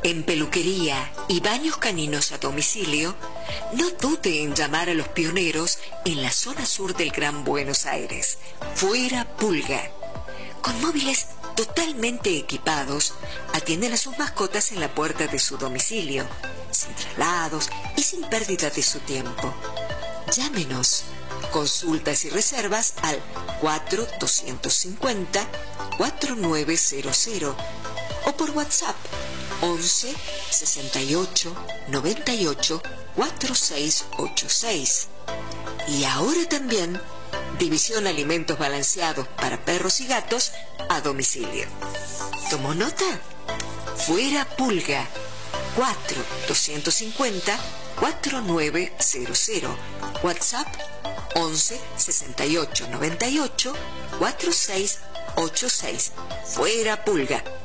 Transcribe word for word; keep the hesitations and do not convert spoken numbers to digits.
En peluquería y baños caninos a domicilio, no dude en llamar a los pioneros en la zona sur del Gran Buenos Aires. Fuera Pulga. Con móviles totalmente equipados, atienden a sus mascotas en la puerta de su domicilio, sin traslados y sin pérdida de su tiempo. Llámenos. Consultas y reservas al cuatro dos cinco cero, cuatro nueve cero cero o por WhatsApp once sesenta y ocho noventa y ocho cuarenta y seis ochenta y seis. Y ahora también División Alimentos Balanceados para perros y gatos a domicilio. ¿Tomó nota? Fuera Pulga. cuatro dos cinco cero, cuatro nueve cero cero. WhatsApp once sesenta y ocho noventa y ocho cuarenta y seis ochenta y seis. Fuera Pulga.